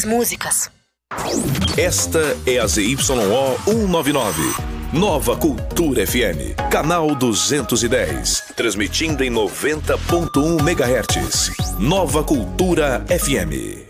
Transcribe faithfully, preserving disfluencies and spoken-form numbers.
músicas. Esta é a Z Y O cento e noventa e nove. Nova Cultura F M, canal duzentos e dez, transmitindo em noventa ponto um megahertz. Nova Cultura F M.